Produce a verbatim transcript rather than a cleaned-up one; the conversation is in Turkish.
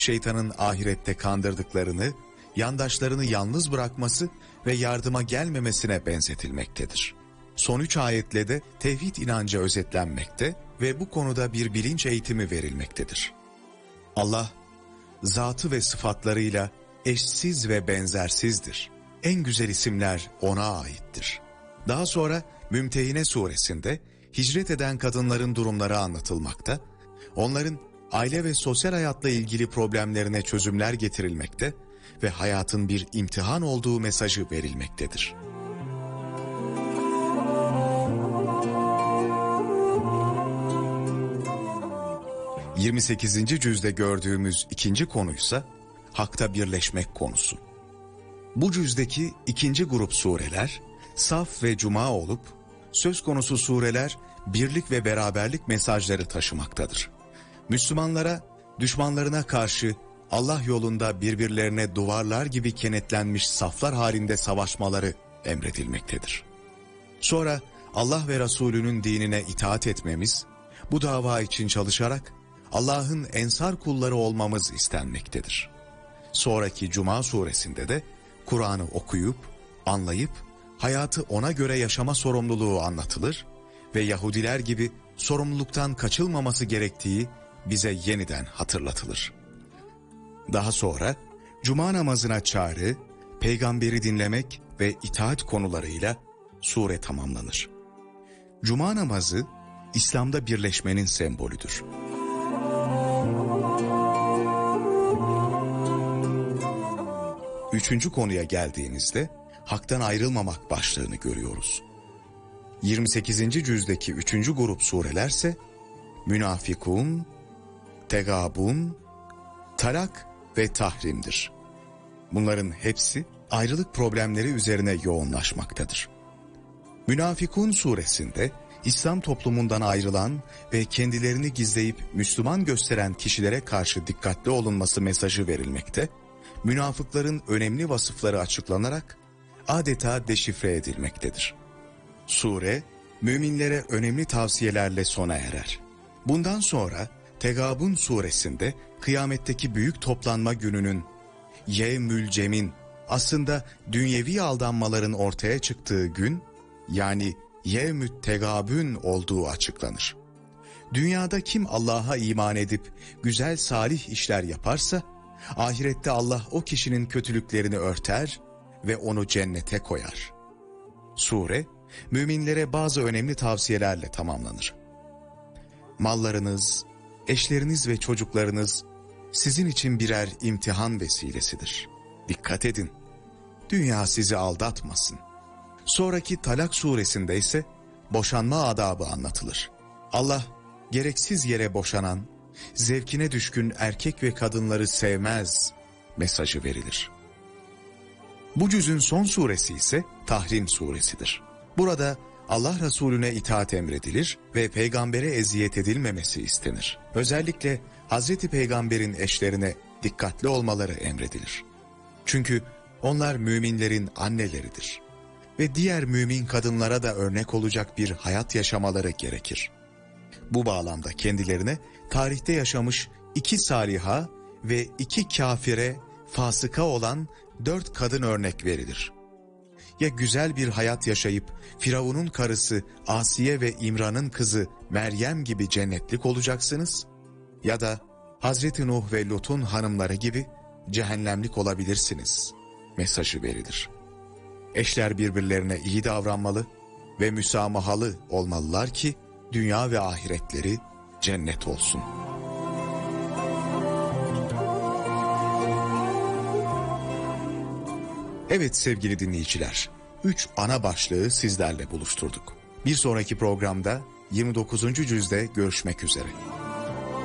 şeytanın ahirette kandırdıklarını, yandaşlarını yalnız bırakması ve yardıma gelmemesine benzetilmektedir. Son üç ayetle de tevhid inancı özetlenmekte ve bu konuda bir bilinç eğitimi verilmektedir. Allah, zatı ve sıfatlarıyla eşsiz ve benzersizdir. En güzel isimler O'na aittir. Daha sonra Mümtehine suresinde hicret eden kadınların durumları anlatılmakta, onların aile ve sosyal hayatla ilgili problemlerine çözümler getirilmekte ve hayatın bir imtihan olduğu mesajı verilmektedir. yirmi sekizinci cüzde gördüğümüz ikinci konuysa hakta birleşmek konusu. Bu cüzdeki ikinci grup sureler Saf ve Cuma olup söz konusu sureler birlik ve beraberlik mesajları taşımaktadır. Müslümanlara düşmanlarına karşı Allah yolunda birbirlerine duvarlar gibi kenetlenmiş saflar halinde savaşmaları emredilmektedir. Sonra Allah ve Resulünün dinine itaat etmemiz, bu dava için çalışarak Allah'ın ensar kulları olmamız istenmektedir. Sonraki Cuma suresinde de Kur'an'ı okuyup, anlayıp, hayatı ona göre yaşama sorumluluğu anlatılır ve Yahudiler gibi sorumluluktan kaçılmaması gerektiği bize yeniden hatırlatılır. Daha sonra Cuma namazına çağrı, peygamberi dinlemek ve itaat konularıyla sure tamamlanır. Cuma namazı İslam'da birleşmenin sembolüdür. Üçüncü konuya geldiğimizde haktan ayrılmamak başlığını görüyoruz. yirmi sekizinci cüzdeki üçüncü grup surelerse Münafikun, Tegabun, Talak ve Tahrim'dir. Bunların hepsi ayrılık problemleri üzerine yoğunlaşmaktadır. Münafikun suresinde İslam toplumundan ayrılan ve kendilerini gizleyip Müslüman gösteren kişilere karşı dikkatli olunması mesajı verilmekte, münafıkların önemli vasıfları açıklanarak adeta deşifre edilmektedir. Sure, müminlere önemli tavsiyelerle sona erer. Bundan sonra Tegabun suresinde kıyametteki büyük toplanma gününün, Yevmül Cem'in aslında dünyevi aldanmaların ortaya çıktığı gün, yani Yevmü't Tegabün olduğu açıklanır. Dünyada kim Allah'a iman edip güzel salih işler yaparsa, ahirette Allah o kişinin kötülüklerini örter ve onu cennete koyar. Sure, müminlere bazı önemli tavsiyelerle tamamlanır. Mallarınız, eşleriniz ve çocuklarınız sizin için birer imtihan vesilesidir. Dikkat edin, dünya sizi aldatmasın. Sonraki Talak suresinde ise boşanma adabı anlatılır. Allah gereksiz yere boşanan, zevkine düşkün erkek ve kadınları sevmez mesajı verilir. Bu cüzün son suresi ise Tahrim suresidir. Burada Allah Resulüne itaat emredilir ve peygambere eziyet edilmemesi istenir. Özellikle Hazreti Peygamber'in eşlerine dikkatli olmaları emredilir. Çünkü onlar müminlerin anneleridir ve diğer mümin kadınlara da örnek olacak bir hayat yaşamaları gerekir. Bu bağlamda kendilerine tarihte yaşamış iki saliha ve iki kafire, fasıka olan dört kadın örnek verilir. Ya güzel bir hayat yaşayıp Firavun'un karısı Asiye ve İmran'ın kızı Meryem gibi cennetlik olacaksınız, ya da Hazreti Nuh ve Lut'un hanımları gibi cehennemlik olabilirsiniz mesajı verilir. Eşler birbirlerine iyi davranmalı ve müsamahalı olmalılar ki dünya ve ahiretleri cennet olsun. Evet sevgili dinleyiciler, üç ana başlığı sizlerle buluşturduk. Bir sonraki programda yirmi dokuzuncu cüzde görüşmek üzere.